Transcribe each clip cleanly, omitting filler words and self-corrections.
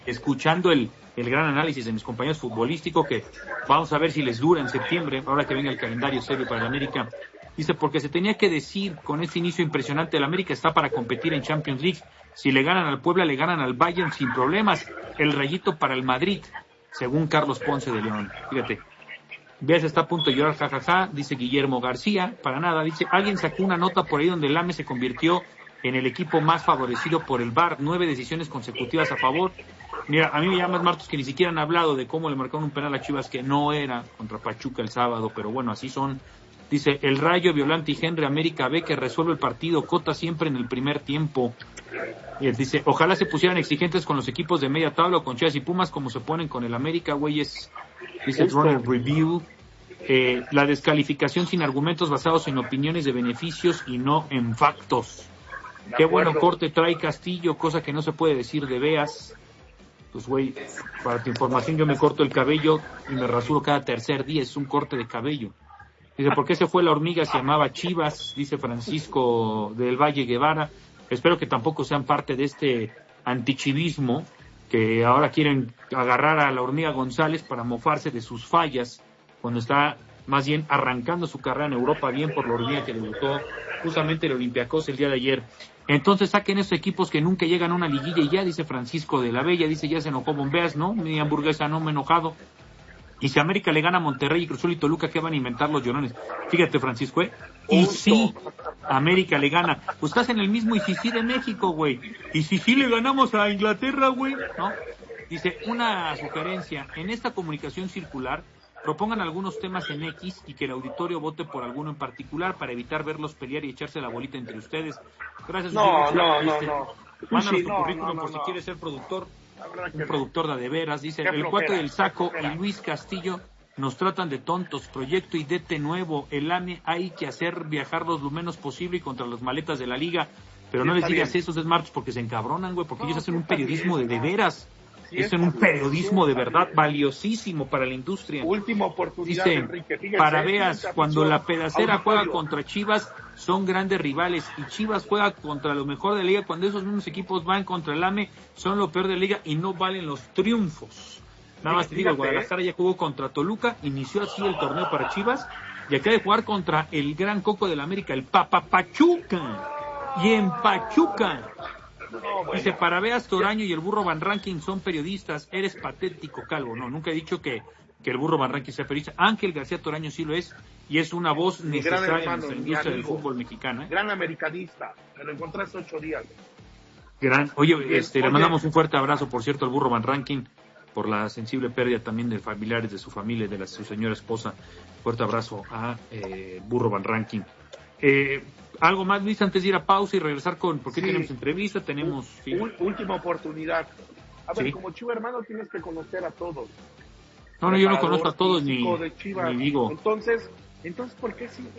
escuchando el gran análisis de mis compañeros futbolísticos, que vamos a ver si les dura en septiembre, ahora que venga el calendario serio para el América. Dice, porque se tenía que decir con este inicio impresionante, el América está para competir en Champions League. Si le ganan al Puebla, le ganan al Bayern sin problemas. El rayito para el Madrid, según Carlos Ponce de León. Fíjate. Vías está a punto de llorar, jajaja, dice Guillermo García. Para nada, dice, alguien sacó una nota por ahí donde el AME se convirtió en el equipo más favorecido por el VAR. 9 decisiones consecutivas a favor. Mira, a mí me llama Martos que ni siquiera han hablado de cómo le marcaron un penal a Chivas que no era contra Pachuca el sábado, pero bueno, así son. Dice, el Rayo, Violante y Henry, América B, que resuelve el partido, Cota siempre en el primer tiempo. Y él dice, ojalá se pusieran exigentes con los equipos de media tabla o con Chivas y Pumas como se ponen con el América, güeyes. Dice Runner Review. La descalificación sin argumentos basados en opiniones de beneficios y no en factos. Qué bueno corte trae Castillo, cosa que no se puede decir de Beas. Pues güey, para tu información, yo me corto el cabello y me rasuro cada tercer día, es un corte de cabello. Dice, ¿por qué se fue la hormiga? Se llamaba Chivas, dice Francisco del Valle Guevara. Espero que tampoco sean parte de este antichivismo, que ahora quieren agarrar a la hormiga González para mofarse de sus fallas, cuando está más bien arrancando su carrera en Europa bien por la hormiga que debutó justamente el Olympiacos el día de ayer. Entonces saquen esos equipos que nunca llegan a una liguilla y ya, dice Francisco de la Bella, dice, ya se enojó Bombeas, ¿no? Mi hamburguesa no me he enojado. Y si América le gana a Monterrey y Cruz Azul y Toluca, ¿qué van a inventar los llorones? Fíjate, Francisco, Y sí, América le gana. Pues estás en el mismo y si sí de México, güey. Y si sí le ganamos a Inglaterra, güey, ¿no? Dice, una sugerencia, en esta comunicación circular, propongan algunos temas en X y que el auditorio vote por alguno en particular para evitar verlos pelear y echarse la bolita entre ustedes. Gracias. No. Mándanos tu currículum por si quieres ser productor. Un productor de veras, dice, el cuate del saco y Luis Castillo nos tratan de tontos, proyecto y DT nuevo, el AME hay que hacer viajarlos lo menos posible y contra las maletas de la liga, pero no les digas eso, es Martos, porque se encabronan, güey, porque ellos hacen un periodismo de veras, hacen un periodismo de verdad valiosísimo para la industria. Última oportunidad, dice, Enrique, fíjense, para veas, cuando la pedacera juega contra Chivas, son grandes rivales, y Chivas juega contra lo mejor de la liga, cuando esos mismos equipos van contra el AME, son lo peor de la liga y no valen los triunfos. Nada más te digo, el Guadalajara ya jugó contra Toluca, inició así el torneo para Chivas, y acaba de jugar contra el gran coco del América, el Pachuca, y en Pachuca. Dice, para veas, Toraño y el burro Van Ranking son periodistas, eres patético, Calvo. No, nunca he dicho que el burro Van Ranking sea periodista. Ángel García Toraño sí lo es, y es una voz necesaria en la industria del fútbol mexicano. Gran americanista, me lo encontré hace 8 días. Oye, le mandamos un fuerte abrazo, por cierto, al burro Van Ranking, por la sensible pérdida también de familiares de su familia, de su señora esposa. Fuerte abrazo a burro Van Ranking. Algo más, Luis, antes de ir a pausa y regresar porque tenemos entrevista, tenemos... Sí. Última oportunidad. A ver, como Chiva hermano tienes que conocer a todos. No, yo no conozco a todos, ni digo. Entonces, ¿por qué sí?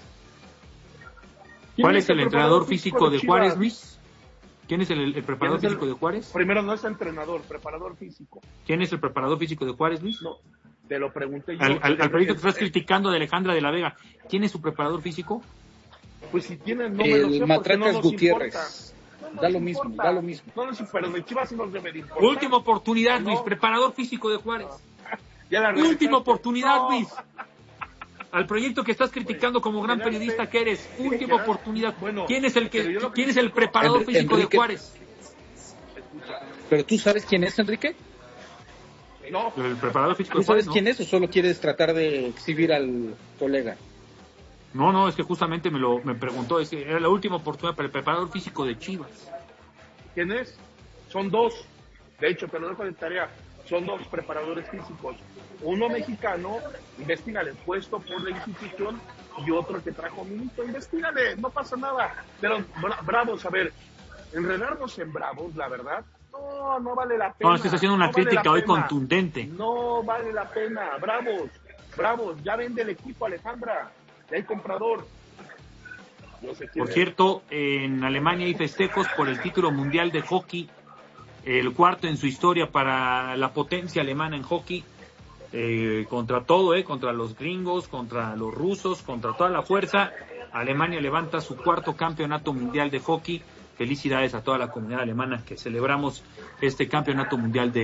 ¿Cuál es el entrenador físico de Juárez, Luis? ¿Quién es el preparador físico de Juárez? Primero, no es entrenador, preparador físico. ¿Quién es el preparador físico de Juárez, Luis? No, te lo pregunté yo. Al proyecto que estás criticando de Alejandra de la Vega, ¿quién es su preparador físico? Pues si tienen, no me lo sé, Matracas no Gutiérrez. Da lo mismo. No, pero de Chivas sí nos debe de importar. Última oportunidad, Luis, preparador físico de Juárez. Última oportunidad, Luis. Al proyecto que estás criticando como gran periodista que eres, última oportunidad. ¿Quién es el preparador físico de Juárez? ¿Pero tú sabes quién es, Enrique? No. El preparador físico de Juárez. ¿Tú sabes quién es o solo quieres tratar de exhibir al colega? No, es que justamente me preguntó, era la última oportunidad para el preparador físico de Chivas. ¿Quién es? Son 2. De hecho, te lo dejo de tarea. Son 2 preparadores físicos. Uno mexicano, investígale, puesto por la institución, y otro que trajo ministro, investígale, no pasa nada. Pero, Bravos, a ver, enredarnos en Bravos, la verdad, no vale la pena. No, estás haciendo una crítica hoy contundente. No vale la pena, Bravos, ya vende el equipo, Alejandra. Ya hay comprador. Por cierto, en Alemania hay festejos por el título mundial de hockey, el 4º en su historia para la potencia alemana en hockey, contra todo, contra los gringos, contra los rusos, contra toda la fuerza. Alemania levanta su 4º campeonato mundial de hockey. Felicidades a toda la comunidad alemana que celebramos este campeonato mundial de